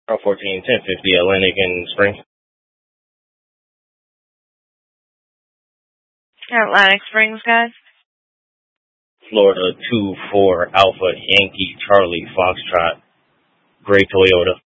14 1050 Atlantic and Springs. Atlantic Springs, guys. Florida 24 Alpha Yankee Charlie Foxtrot Gray Toyota.